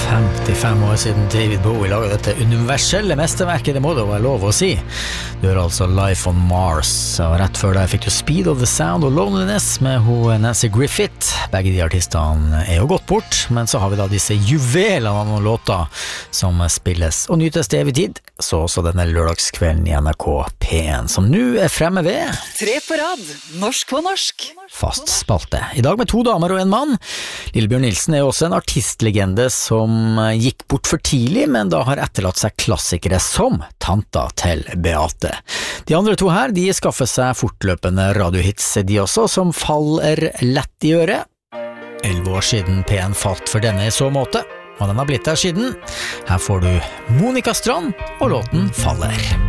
55 år siden David Bowie laget dette universelle mesterverket, det må det være lov å si. Du hører altså Life on Mars, og rett før deg fikk du Speed of the Sound og Loneliness med Nancy Griffith. Begge de artistene er jo gått bort, men så har vi da disse juvelene av noen låter som spilles og nytes til evig tid, så også denne lørdagskvelden i NRK P1, som nå er fremme ved 3 på rad, norsk på norsk. Fast spalte. I dag med 2 damer og en mann. Lillebjørn Nilsen er også en artistlegende som gikk bort for tidlig, men da har etterlatt seg klassikere som tanta til Beate. De andre 2 her, de skaffer seg fortløpende radiohits, de også, som faller lett i øret. 11 år siden P1 falt for denne i så måte, og den har blitt der siden. Her får du Monica Strand, og låten Faller.